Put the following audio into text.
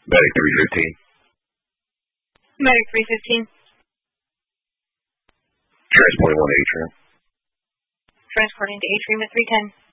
Medic 315. Medic 315. Transporting 1 to Atrium. Transporting to Atrium at 310.